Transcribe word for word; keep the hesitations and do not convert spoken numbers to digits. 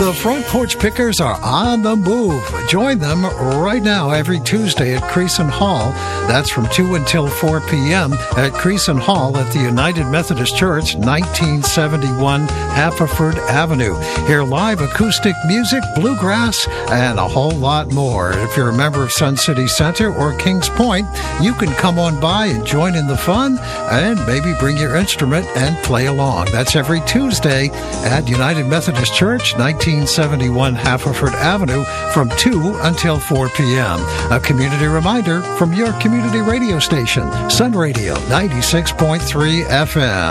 The Front Porch Pickers are on the move. Join them right now every Tuesday at Creason Hall. That's from two until four p.m. at Creason Hall at the United Methodist Church, nineteen seventy-one Haverford Avenue. Hear live acoustic music, bluegrass, and a whole lot more. If you're a member of Sun City Center or Kings Point, you can come on by and join in the fun and maybe bring your instrument and play along. That's every Tuesday at United Methodist Church, nineteen seventy-one Haverford Avenue from two until four p.m. A community reminder from your community radio station, Sun Radio ninety-six point three F M.